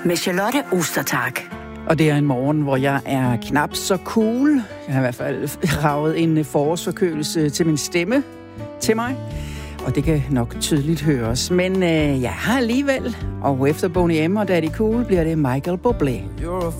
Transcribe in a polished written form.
med Charlotte Ostertag. Og det er en morgen, hvor jeg er knap så cool. Jeg har i hvert fald raget en forårsforkølelse til min stemme til mig. Og det kan nok tydeligt høres. Men jeg har alligevel. Og efter Boney M og Daddy Cool bliver det Michael Bublé. You're a